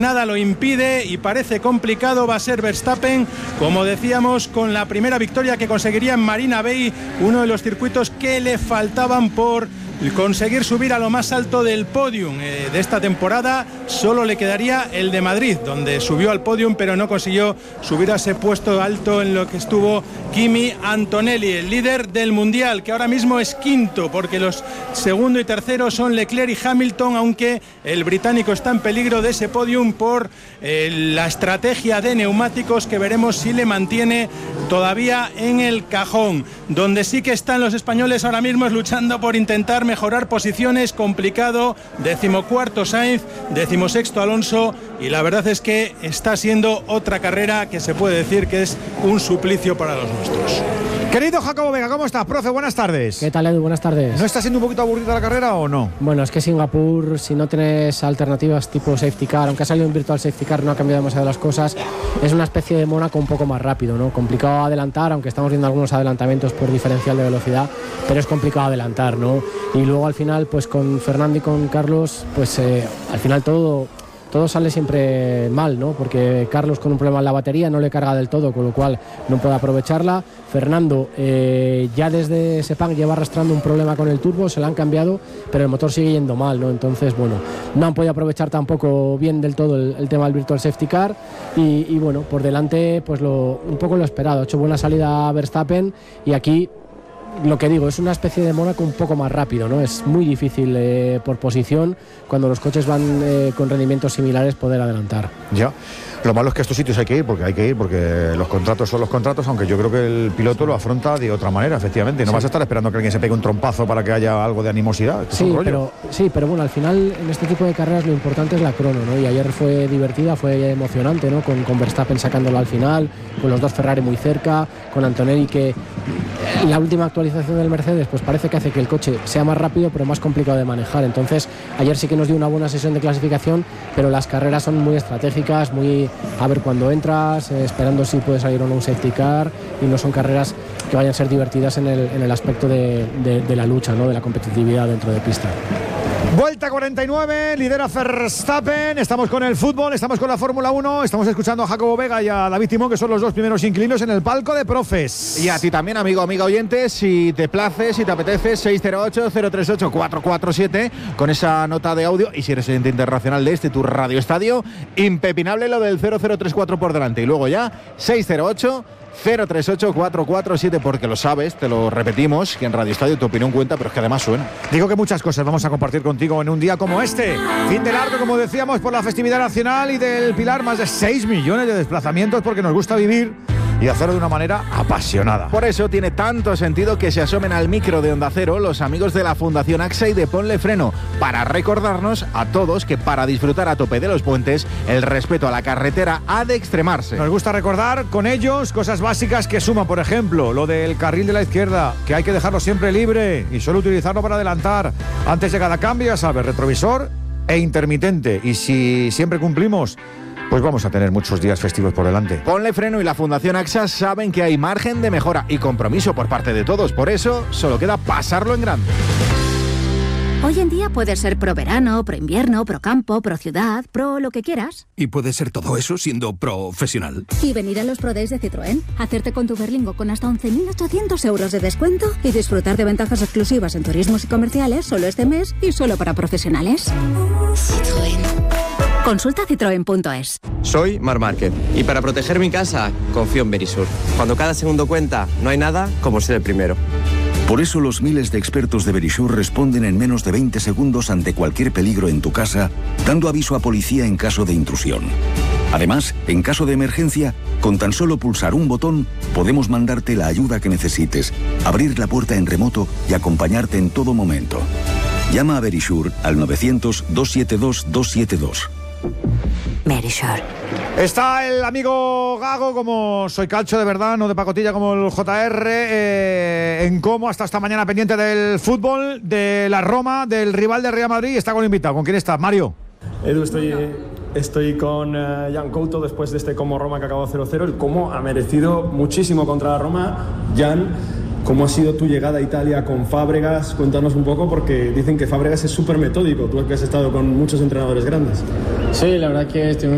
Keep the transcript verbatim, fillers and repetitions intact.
Nada lo impide y parece complicado. Va a ser Verstappen, como decíamos, con la primera victoria que conseguiría en Marina Bay, uno de los circuitos que le faltaban por conseguir subir a lo más alto del podium eh, de esta temporada. Solo le quedaría el de Madrid, donde subió al podium pero no consiguió subir a ese puesto alto en lo que estuvo Kimi Antonelli, el líder del mundial, que ahora mismo es quinto, porque los segundo y tercero son Leclerc y Hamilton, aunque el británico está en peligro de ese podium por eh, la estrategia de neumáticos, que veremos si le mantiene todavía en el cajón. Donde sí que están los españoles ahora mismo es luchando por intentar mejorar posiciones. Complicado. Decimocuarto Sainz, decimosexto Alonso, y la verdad es que está siendo otra carrera que se puede decir que es un suplicio para los nuestros. Querido Jacobo Vega, ¿cómo estás, profe? Buenas tardes. ¿Qué tal, Edu? Buenas tardes. ¿No está siendo un poquito aburrida la carrera o no? Bueno, es que Singapur, si no tienes alternativas tipo safety car, aunque ha salido un virtual safety car, no ha cambiado demasiado las cosas. Es una especie de Mónaco un poco más rápido, ¿no? Complicado adelantar, aunque estamos viendo algunos adelantamientos por diferencial de velocidad, pero es complicado adelantar, ¿no? Y luego al final, pues con Fernando y con Carlos, pues eh, al final todo... todo sale siempre mal, ¿no? Porque Carlos, con un problema en la batería, no le carga del todo, con lo cual no puede aprovecharla. Fernando eh, ya desde Sepang lleva arrastrando un problema con el turbo, se lo han cambiado, pero el motor sigue yendo mal, ¿no? Entonces, bueno, no han podido aprovechar tampoco bien del todo el, el tema del Virtual Safety Car y, y bueno, por delante, pues lo, un poco lo esperado. Ha hecho buena salida a Verstappen y aquí... lo que digo, es una especie de Mónaco un poco más rápido, ¿no? Es muy difícil eh, por posición, cuando los coches van eh, con rendimientos similares, poder adelantar. Ya. Lo malo es que a estos sitios hay que ir, porque hay que ir, porque los contratos son los contratos, aunque yo creo que el piloto lo afronta de otra manera, efectivamente. No sí. vas a estar esperando que alguien se pegue un trompazo para que haya algo de animosidad. Sí, es un pero, sí, pero bueno, al final en este tipo de carreras lo importante es la crono, ¿no? Y ayer fue divertida, fue emocionante, ¿no? Con, con Verstappen sacándola al final, con los dos Ferrari muy cerca, con Antonelli, que la última actualización del Mercedes pues parece que hace que el coche sea más rápido pero más complicado de manejar. Entonces ayer sí que nos dio una buena sesión de clasificación, pero las carreras son muy estratégicas, muy a ver cuando entras, eh, esperando si puede salir o no un safety car, y no son carreras que vayan a ser divertidas en el, en el aspecto de, de, de la lucha, ¿no? De la competitividad dentro de pista. Vuelta cuarenta y nueve, lidera Verstappen. Estamos con el fútbol, estamos con la Fórmula uno, estamos escuchando a Jacobo Vega y a David Timón, que son los dos primeros inquilinos en el palco de profes. Y a ti también, amigo, amiga oyente, si te place, si te apetece, seis cero ocho, cero tres ocho, cuatro cuatro siete, con esa nota de audio. Y si eres oyente internacional de este, tu Radio Estadio, impepinable lo del cero cero tres cuatro por delante. Y luego ya, seis cero ocho, cero tres ocho, cuatro cuatro siete, porque lo sabes, te lo repetimos, que en Radio Estadio tu opinión cuenta, pero es que además suena. Digo que muchas cosas vamos a compartir contigo en un día como este. Fin de largo, como decíamos, por la festividad nacional y del Pilar, más de seis millones de desplazamientos, porque nos gusta vivir y hacerlo de una manera apasionada. Por eso tiene tanto sentido que se asomen al micro de Onda Cero los amigos de la Fundación AXA y de Ponle Freno, para recordarnos a todos que para disfrutar a tope de los puentes, el respeto a la carretera ha de extremarse. Nos gusta recordar con ellos cosas básicas que suman, por ejemplo, lo del carril de la izquierda, que hay que dejarlo siempre libre y solo utilizarlo para adelantar. Antes de cada cambio, ya sabes, retrovisor e intermitente. Y si siempre cumplimos, pues vamos a tener muchos días festivos por delante. Ponle Freno y la Fundación AXA saben que hay margen de mejora y compromiso por parte de todos. Por eso, solo queda pasarlo en grande. Hoy en día puedes ser pro verano, pro invierno, pro campo, pro ciudad, pro lo que quieras. Y puedes ser todo eso siendo profesional. Y venir a los Pro Days de Citroën, hacerte con tu Berlingo con hasta once mil ochocientos euros de descuento y disfrutar de ventajas exclusivas en turismos y comerciales solo este mes y solo para profesionales. Citroën. Consulta citroen punto es. Soy Mar Márquez y para proteger mi casa confío en Verisur. Cuando cada segundo cuenta, no hay nada como ser el primero. Por eso los miles de expertos de Verisur responden en menos de veinte segundos ante cualquier peligro en tu casa, dando aviso a policía en caso de intrusión. Además, en caso de emergencia, con tan solo pulsar un botón, podemos mandarte la ayuda que necesites, abrir la puerta en remoto y acompañarte en todo momento. Llama a Verisur al novecientos, doscientos setenta y dos, doscientos setenta y dos. Verisur. Está el amigo Gago, como soy calcho de verdad, no de pacotilla como el J R, eh, en Como, hasta esta mañana pendiente del fútbol, de la Roma, del rival de Real Madrid. Está con el invitado. ¿Con quién está? Mario. Edu, estoy, estoy con uh, Jan Couto después de este Como Roma que acabó cero cero. El Como ha merecido muchísimo contra la Roma. Jan, ¿cómo ha sido tu llegada a Italia con Fábregas? Cuéntanos un poco, porque dicen que Fábregas es súper metódico. Tú que has estado con muchos entrenadores grandes. Sí, la verdad que estoy muy